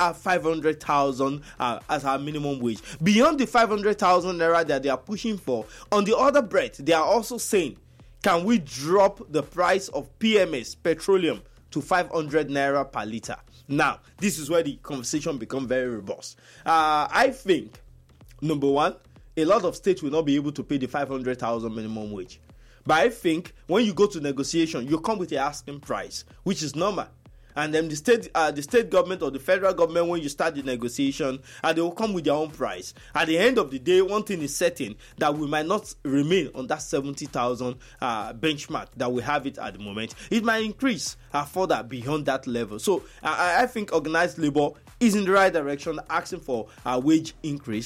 have 500,000 as our minimum wage. Beyond the 500,000 naira that they are pushing for, on the other breath, they are also saying, can we drop the price of PMS, petroleum, to 500 naira per litre? Now, this is where the conversation becomes very robust. I think, number one, a lot of states will not be able to pay the 500,000 minimum wage. But I think when you go to negotiation, you come with an asking price, which is normal. And then the state government or the federal government, when you start the negotiation, they will come with their own price. At the end of the day, one thing is certain, that we might not remain on that 70,000 benchmark that we have it at the moment. It might increase further beyond that level. So I think organized labor is in the right direction, asking for a wage increase.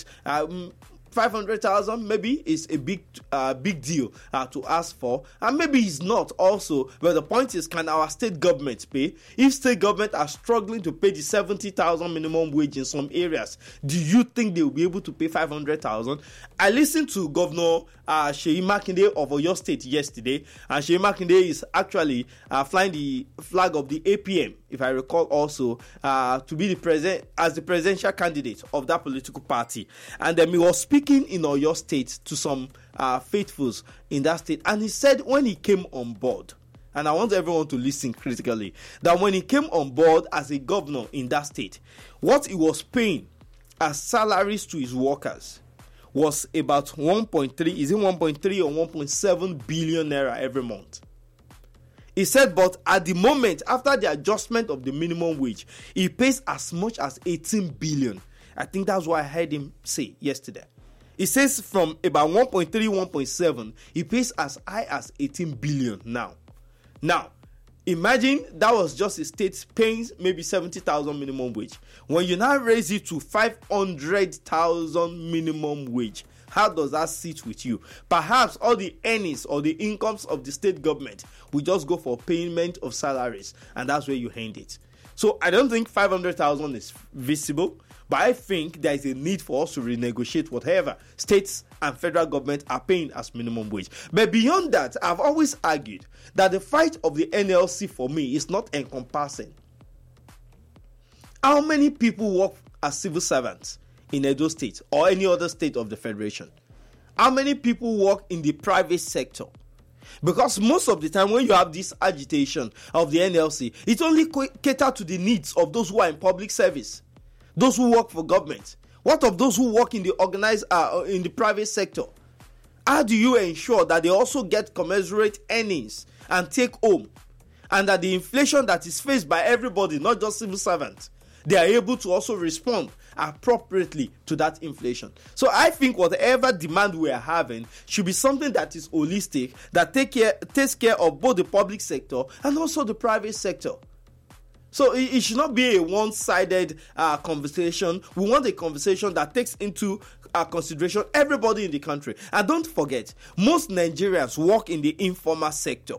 500,000 maybe is a big deal to ask for, and maybe it's not also. But the point is, can our state government pay? If state government are struggling to pay the 70,000 minimum wage in some areas, do you think they will be able to pay 500,000? I listened to Governor Seyi Makinde of Oyo State yesterday, and Seyi Makinde is actually flying the flag of the APM, if I recall, also to be the presidential candidate of that political party. And then he was speaking in Oyo State to some faithfuls in that state, and he said when he came on board, and I want everyone to listen critically, that when he came on board as a governor in that state, what he was paying as salaries to his workers was about 1.3 or 1.7 billion naira every month. He said, but at the moment, after the adjustment of the minimum wage, he pays as much as 18 billion. I think that's what I heard him say yesterday. He says from about 1.3, 1.7, he pays as high as 18 billion now. Now, imagine that was just a state paying maybe 70,000 minimum wage. When you now raise it to 500,000 minimum wage, how does that sit with you? Perhaps all the earnings or the incomes of the state government will just go for payment of salaries, and that's where you end it. So I don't think 500,000 is visible, but I think there is a need for us to renegotiate whatever states and federal government are paying as minimum wage. But beyond that, I've always argued that the fight of the NLC for me is not encompassing. How many people work as civil servants in Edo State or any other state of the Federation? How many people work in the private sector? Because most of the time when you have this agitation of the NLC, it only caters to the needs of those who are in public service, those who work for government. What of those who work in the organized in the private sector? How do you ensure that they also get commensurate earnings and take home, and that the inflation that is faced by everybody, not just civil servants, they are able to also respond appropriately to that inflation? So I think whatever demand we are having should be something that is holistic, that takes care of both the public sector and also the private sector. So it should not be a one-sided conversation. We want a conversation that takes into consideration everybody in the country. And don't forget, most Nigerians work in the informal sector.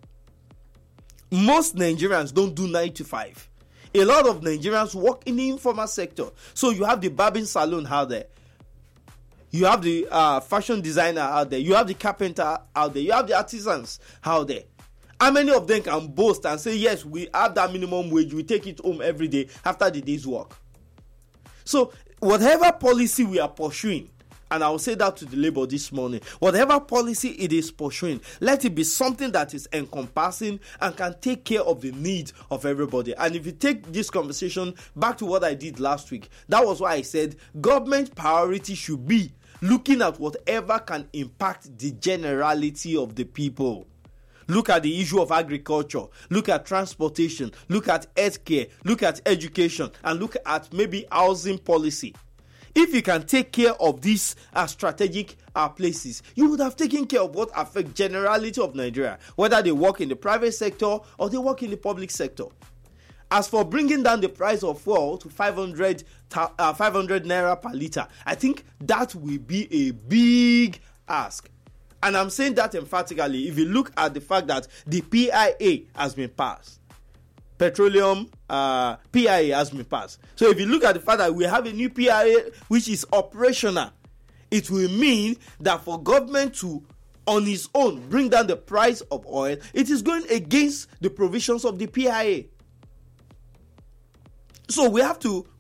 Most Nigerians don't do 9 to 5. A lot of Nigerians work in the informal sector. So you have the barbing salon out there. You have the fashion designer out there. You have the carpenter out there. You have the artisans out there. How many of them can boast and say, yes, we have that minimum wage, we take it home every day after the day's work? So whatever policy we are pursuing, and I will say that to the Labour this morning, whatever policy it is pursuing, let it be something that is encompassing and can take care of the needs of everybody. And if you take this conversation back to what I did last week, that was why I said government priority should be looking at whatever can impact the generality of the people. Look at the issue of agriculture, look at transportation, look at healthcare, look at education, and look at maybe housing policy. If you can take care of these strategic places, you would have taken care of what affects generality of Nigeria, whether they work in the private sector or they work in the public sector. As for bringing down the price of fuel to 500 naira per litre, I think that will be a big ask. And I'm saying that emphatically if you look at the fact that the PIA has been passed. Petroleum PIA has been passed. So if you look at the fact that we have a new PIA which is operational, it will mean that for government to on its own bring down the price of oil, it is going against the provisions of the PIA. So we have to